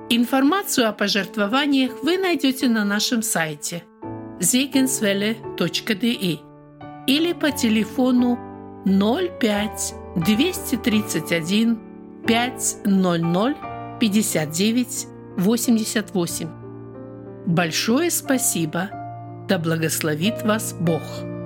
Информацию о пожертвованиях вы найдете на нашем сайте segenswelle.de или по телефону 05 231 500 59 88. Большое спасибо! Да благословит вас Бог!